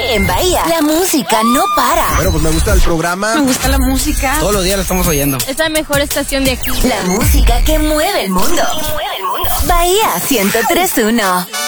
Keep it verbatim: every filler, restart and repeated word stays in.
En Bahía, la música no para. Bueno, pues me gusta el programa. Me gusta la música. Todos los días la estamos oyendo. Es la mejor estación de aquí. La música que mueve el mundo. Mueve el mundo. Bahía ciento tres punto uno.